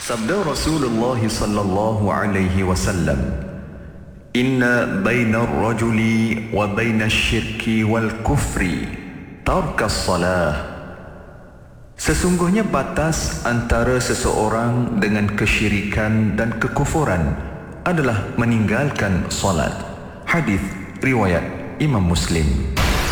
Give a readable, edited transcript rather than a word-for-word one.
Sabda Rasulullah sallallahu alaihi wasallam, "Inna bainar rajuli wa bainash syirki wal kufri tarkas salah." Sesungguhnya batas antara seseorang dengan kesyirikan dan kekufuran adalah meninggalkan salat. Hadis riwayat Imam Muslim.